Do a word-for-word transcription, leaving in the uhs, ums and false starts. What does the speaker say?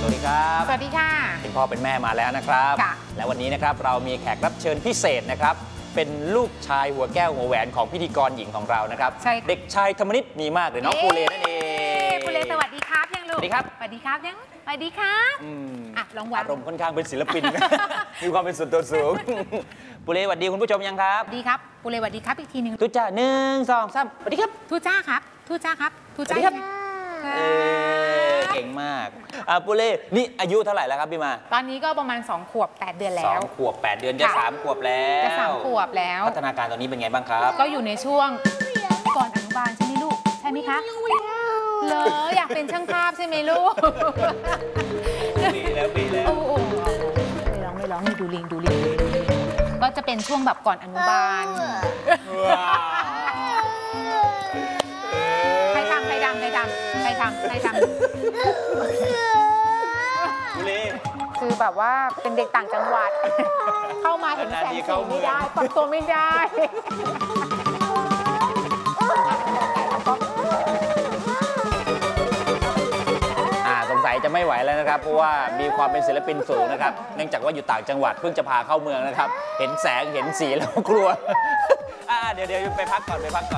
วัสดีครับสวัสดีค่ะเป็นพ่อเป็นแม่มาแล้วนะครับและวันนี้นะครับเรามีแขกรับเชิญพิเศษนะครับเป็นลูกชายหัวแก้วหัวแหวนของพิธีกรหญิงของเรานะครับเด็กชายธรรมนิตมีมากหรือน้องปูเลนั่นเองปูเลสวัสดีครับยังลูกสวัสดีครับสวัสดีครับยังสวัสดีครับอ่ะลองวางอารมณ์ค่อนข้างเป็นศิลปิน มีความเป็นส่วนตัวสูงปูเลสวัสดีคุณผู้ชมยังครับสวัสดีครับปูเลสวัสดีครับอีกทีหนึ่งทุจ้าหนึ่งสองสามสวัสดีครับทุจ้าครับทุจ้าครับทุจ้าครับเก่งมากอ่ะปูเลนี่อายุเท่าไหร่แล้วครับพี่มาตอนนี้ก็ประมาณสองขวบแปดเดือนแล้วสองขวบแปดเดือนจะสามขวบแล้วจะสามขวบแล้วพัฒนาการตอนนี้เป็นไงบ้างครับก็อยู่ในช่วงก่อนอนุบาลใช่ไหมลูกใช่ไหมคะเหรออยากเป็นช่างภาพใช่ไหมลูกปีแล้วปีแล้วโอ้โหไม่ร้องไม่ร้องนี่ดูลิงดูลิงก็จะเป็นช่วงแบบก่อนอนุบาลใครทำใครทำใครทำใครทำใครทำคือแบบว่าเป็นเด็กต่างจังหวัดเข้ามาเห็นแสงสีไม่ได้ปรับตัวไม่ได้สงสัยจะไม่ไหวแล้วนะครับเพราะว่ามีความเป็นศิลปินสูงนะครับเนื่องจากว่าอยู่ต่างจังหวัดเพิ่งจะพาเข้าเมืองนะครับเห็นแสงเห็นสีแล้วกลัวเดี๋ยวเดี๋ยวไปพักก่อนไปพักก่อน